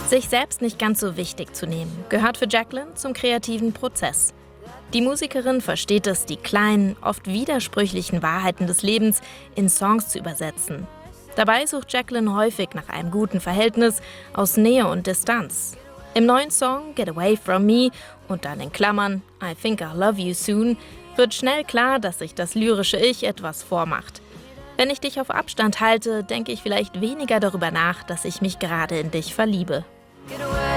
Sich selbst nicht ganz so wichtig zu nehmen, gehört für Jacqueline zum kreativen Prozess. Die Musikerin versteht es, die kleinen, oft widersprüchlichen Wahrheiten des Lebens in Songs zu übersetzen. Dabei sucht Jacqueline häufig nach einem guten Verhältnis aus Nähe und Distanz. Im neuen Song Get Away From Me und dann in Klammern I Think I'll Love You Soon wird schnell klar, dass sich das lyrische Ich etwas vormacht. Wenn ich dich auf Abstand halte, denke ich vielleicht weniger darüber nach, dass ich mich gerade in dich verliebe. Get away.